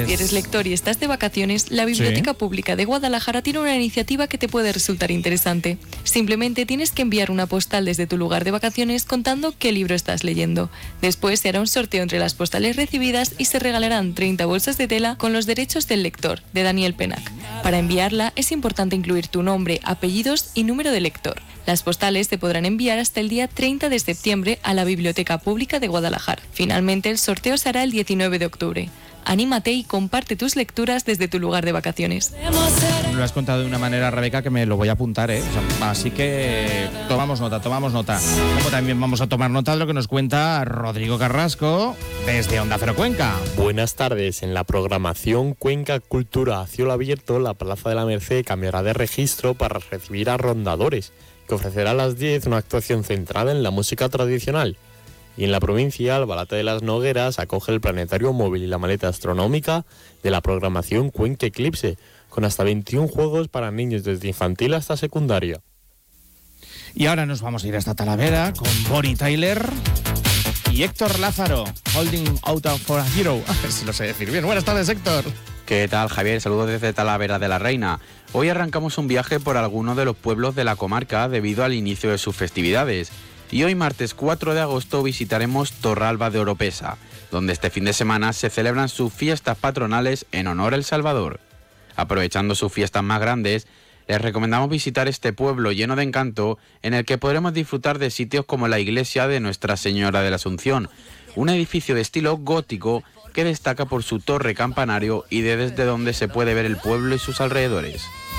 Si eres lector y estás de vacaciones, la Biblioteca Pública de Guadalajara tiene una iniciativa que te puede resultar interesante. Simplemente tienes que enviar una postal desde tu lugar de vacaciones contando qué libro estás leyendo. Después se hará un sorteo entre las postales recibidas y se regalarán 30 bolsas de tela con los derechos del lector, de Daniel Penac. Para enviarla es importante incluir tu nombre, apellidos y número de lector. Las postales te podrán enviar hasta el día 30 de septiembre a la Biblioteca Pública de Guadalajara. Finalmente, el sorteo se hará el 19 de octubre. Anímate y comparte tus lecturas desde tu lugar de vacaciones. Lo has contado de una manera, Rebeca, que me lo voy a apuntar, ¿eh? Así que tomamos nota. Como también vamos a tomar nota de lo que nos cuenta Rodrigo Carrasco desde Onda Cero Cuenca. Buenas tardes. En la programación Cuenca Cultura a cielo abierto, la Plaza de la Merced cambiará de registro para recibir a Rondadores, que ofrecerá a las 10 una actuación centrada en la música tradicional. Y en la provincia, Albalate de las Nogueras acoge el planetario móvil y la maleta astronómica de la programación Cuenca Eclipse, con hasta 21 juegos para niños desde infantil hasta secundaria. Y ahora nos vamos a ir hasta Talavera con Bonnie Tyler y Héctor Lázaro, Holding Out for a Hero. A ver si lo sé decir bien. Buenas tardes, Héctor. ¿Qué tal, Javier? Saludos desde Talavera de la Reina. Hoy arrancamos un viaje por algunos de los pueblos de la comarca debido al inicio de sus festividades. Y hoy, martes 4 de agosto, visitaremos Torralba de Oropesa, donde este fin de semana se celebran sus fiestas patronales en honor a El Salvador. Aprovechando sus fiestas más grandes, les recomendamos visitar este pueblo lleno de encanto, en el que podremos disfrutar de sitios como la iglesia de Nuestra Señora de la Asunción, un edificio de estilo gótico que destaca por su torre campanario y desde donde se puede ver el pueblo y sus alrededores.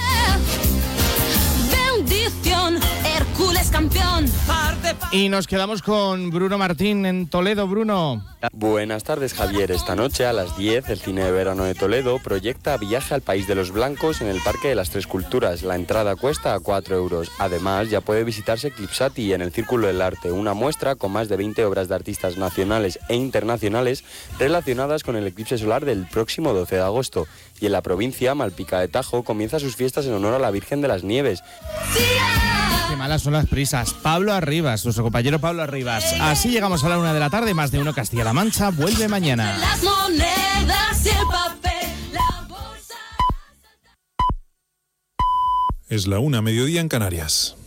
Bendición, Hércules campeón. Y nos quedamos con Bruno Martín en Toledo. Bruno. Buenas tardes, Javier. Esta noche a las 10 el Cine de Verano de Toledo proyecta Viaje al País de los Blancos en el Parque de las Tres Culturas. La entrada cuesta a 4 euros. Además, ya puede visitarse Eclipsati en el Círculo del Arte, una muestra con más de 20 obras de artistas nacionales e internacionales relacionadas con el eclipse solar del próximo 12 de agosto. Y en la provincia, Malpica de Tajo comienza sus fiestas en honor a la Virgen de las Nieves. Qué malas son las prisas. Pablo Arribas, nuestro compañero Pablo Arribas. Así llegamos a la 1 de la tarde. Más de uno Castilla-La Mancha vuelve mañana. Las monedas y el papel, la bolsa. Es la 1, mediodía en Canarias.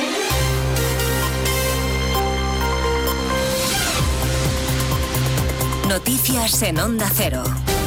Noticias en Onda Cero.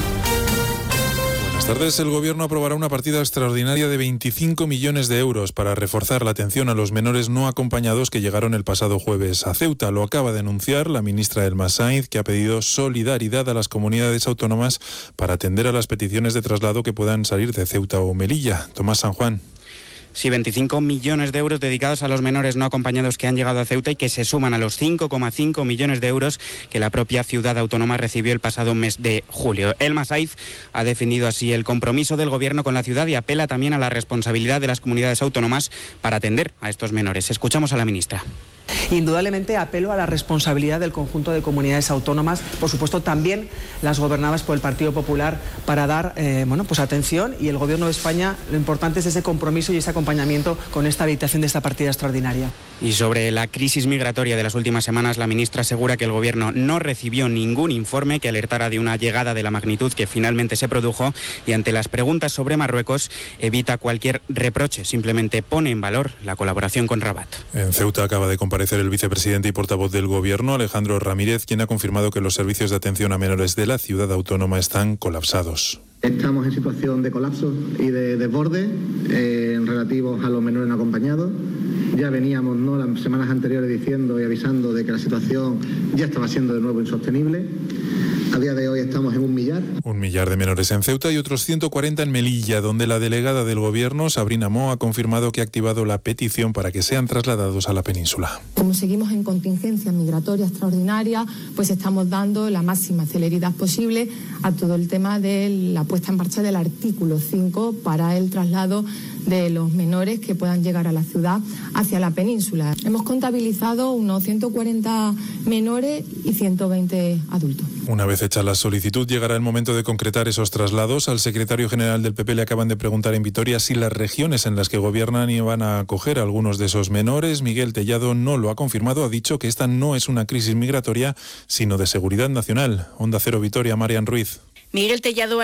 Buenas tardes. El Gobierno aprobará una partida extraordinaria de 25 millones de euros para reforzar la atención a los menores no acompañados que llegaron el pasado jueves a Ceuta. Lo acaba de anunciar la ministra Elma Sainz, que ha pedido solidaridad a las comunidades autónomas para atender a las peticiones de traslado que puedan salir de Ceuta o Melilla. Tomás San Juan. Sí, 25 millones de euros dedicados a los menores no acompañados que han llegado a Ceuta y que se suman a los 5,5 millones de euros que la propia ciudad autónoma recibió el pasado mes de julio. Elma Sainz ha defendido así el compromiso del Gobierno con la ciudad y apela también a la responsabilidad de las comunidades autónomas para atender a estos menores. Escuchamos a la ministra. Indudablemente apelo a la responsabilidad del conjunto de comunidades autónomas, por supuesto también las gobernadas por el Partido Popular, para dar atención, y el Gobierno de España, lo importante es ese compromiso y ese acompañamiento con esta habilitación de esta partida extraordinaria. Y sobre la crisis migratoria de las últimas semanas, la ministra asegura que el Gobierno no recibió ningún informe que alertara de una llegada de la magnitud que finalmente se produjo, y ante las preguntas sobre Marruecos evita cualquier reproche, simplemente pone en valor la colaboración con Rabat. En Ceuta acaba de comparecer el vicepresidente y portavoz del Gobierno, Alejandro Ramírez, quien ha confirmado que los servicios de atención a menores de la ciudad autónoma están colapsados. Estamos en situación de colapso y de desborde relativos a los menores no acompañados. Ya veníamos las semanas anteriores diciendo y avisando de que la situación ya estaba siendo de nuevo insostenible. A día de hoy estamos en 1 millar. 1 millar de menores en Ceuta y otros 140 en Melilla, donde la delegada del Gobierno, Sabrina Mo, ha confirmado que ha activado la petición para que sean trasladados a la península. Como seguimos en contingencia migratoria extraordinaria, pues estamos dando la máxima celeridad posible a todo el tema de la puesta en marcha del artículo 5 para el traslado de los menores que puedan llegar a la ciudad hacia la península. Hemos contabilizado unos 140 menores y 120 adultos. Una vez hecha la solicitud, llegará el momento de concretar esos traslados. Al secretario general del PP le acaban de preguntar en Vitoria si las regiones en las que gobiernan iban a acoger a algunos de esos menores. Miguel Tellado no lo ha confirmado, ha dicho que esta no es una crisis migratoria, sino de seguridad nacional. Onda Cero Vitoria, Marian Ruiz. Miguel Tellado